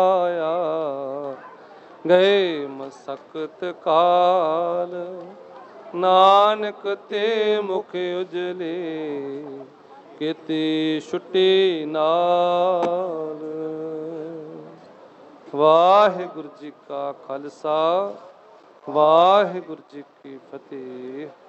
ਆਇਆ ਗਏ ਮਸਕਤ ਕਾਲ, ਨਾਨਕ ਤੇ ਮੁਖ ਉਜਲੇ ਕੀਤੀ ਛੁੱਟੀ ਨਾਲ। ਵਾਹਿਗੁਰੂ ਜੀ ਕਾ ਖਾਲਸਾ, ਵਾਹਿਗੁਰੂ ਜੀ ਕੀ ਫਤਿਹ।